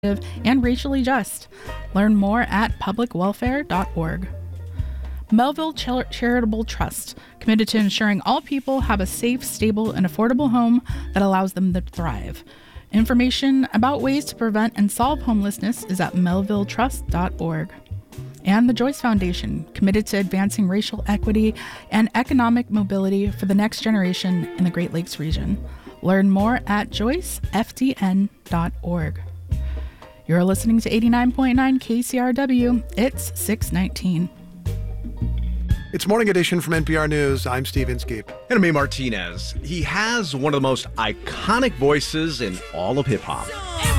and racially just. Learn more at publicwelfare.org. Melville Charitable Trust, committed to ensuring all people have a safe, stable, and affordable home that allows them to thrive. Information about ways to prevent and solve homelessness is at melvilletrust.org. And the Joyce Foundation, committed to advancing racial equity and economic mobility for the next generation in the Great Lakes region. Learn more at joycefdn.org. You're listening to 89.9 KCRW. It's 6:19. It's Morning Edition from NPR News. I'm Steve Inskeep. And I'm A. Martinez. He has one of the most iconic voices in all of hip-hop.